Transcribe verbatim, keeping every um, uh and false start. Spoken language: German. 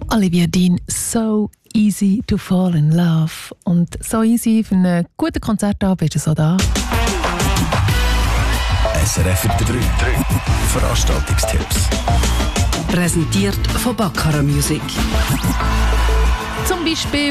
Olivia Dean, So Easy to Fall in Love. Und so easy für einen guten Konzertabend ist es auch da. S R F drei Veranstaltungstipps. Präsentiert von Baccara Music. Zum Beispiel